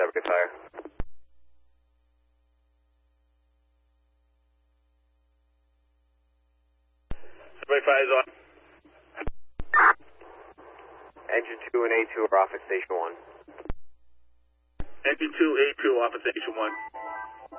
Saturday Fire. 75 is on. Engine 2 and A2 are off at Station 1. Engine 2, A2 off at Station 1.